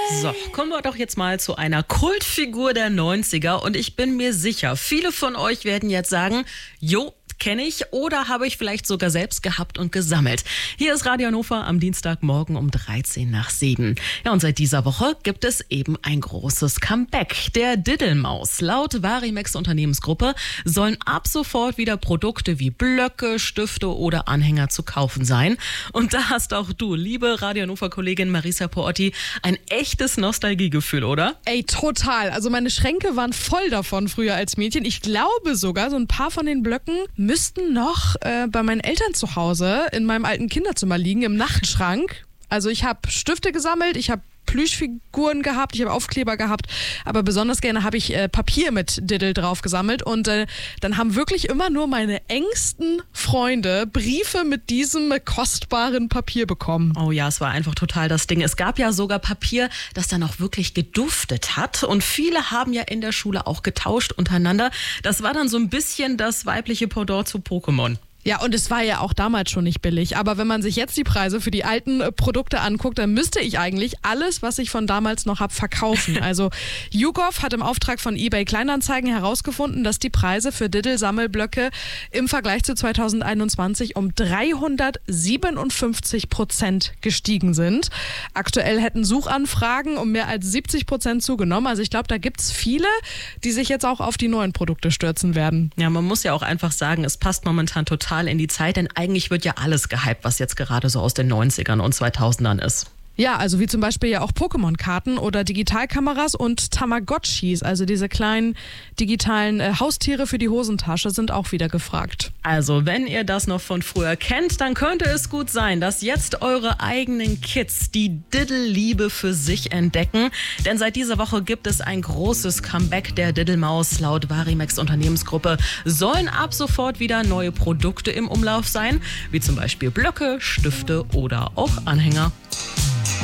So, kommen wir doch jetzt mal zu einer Kultfigur der 90er und ich bin mir sicher, viele von euch werden jetzt sagen, jo, kenne ich oder habe ich vielleicht sogar selbst gehabt und gesammelt. Hier ist Radio Hannover am Dienstagmorgen um 7:13. Ja, und seit dieser Woche gibt es eben ein großes Comeback. Der Diddelmaus. Laut Varimex Unternehmensgruppe sollen ab sofort wieder Produkte wie Blöcke, Stifte oder Anhänger zu kaufen sein. Und da hast auch du, liebe Radio Hannover-Kollegin Marisa Pootti, ein echtes Nostalgiegefühl, oder? Ey, total. Also meine Schränke waren voll davon früher als Mädchen. Ich glaube sogar, so ein paar von den Blöcken müssten noch bei meinen Eltern zu Hause in meinem alten Kinderzimmer liegen, im Nachtschrank. Also ich habe Stifte gesammelt, ich habe Plüschfiguren gehabt, ich habe Aufkleber gehabt, aber besonders gerne habe ich Papier mit Diddle drauf gesammelt und dann haben wirklich immer nur meine engsten Freunde Briefe mit diesem kostbaren Papier bekommen. Oh ja, es war einfach total das Ding. Es gab ja sogar Papier, das dann auch wirklich geduftet hat und viele haben ja in der Schule auch getauscht untereinander. Das war dann so ein bisschen das weibliche Pendant zu Pokémon. Ja, und es war ja auch damals schon nicht billig. Aber wenn man sich jetzt die Preise für die alten Produkte anguckt, dann müsste ich eigentlich alles, was ich von damals noch habe, verkaufen. Also YouGov hat im Auftrag von eBay Kleinanzeigen herausgefunden, dass die Preise für Diddle-Sammelblöcke im Vergleich zu 2021 um 357% gestiegen sind. Aktuell hätten Suchanfragen um mehr als 70% zugenommen. Also ich glaube, da gibt's viele, die sich jetzt auch auf die neuen Produkte stürzen werden. Ja, man muss ja auch einfach sagen, es passt momentan total in die Zeit, denn eigentlich wird ja alles gehypt, was jetzt gerade so aus den 90ern und 2000ern ist. Ja, also wie zum Beispiel ja auch Pokémon-Karten oder Digitalkameras und Tamagotchis, also diese kleinen digitalen Haustiere für die Hosentasche, sind auch wieder gefragt. Also, wenn ihr das noch von früher kennt, dann könnte es gut sein, dass jetzt eure eigenen Kids die Diddle-Liebe für sich entdecken. Denn seit dieser Woche gibt es ein großes Comeback der Diddelmaus. Laut Varimex Unternehmensgruppe sollen ab sofort wieder neue Produkte im Umlauf sein, wie zum Beispiel Blöcke, Stifte oder auch Anhänger.